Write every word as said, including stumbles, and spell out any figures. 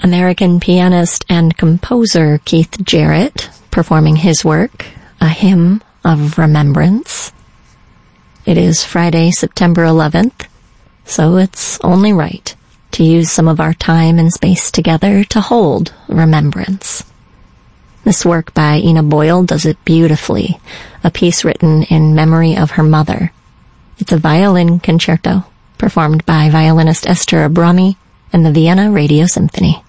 American pianist and composer Keith Jarrett performing his work, A Hymn of Remembrance. It is Friday, September eleventh, so it's only right to use some of our time and space together to hold remembrance. This work by Ina Boyle does it beautifully, a piece written in memory of her mother. It's a violin concerto performed by violinist Esther Abrami and the Vienna Radio Symphony.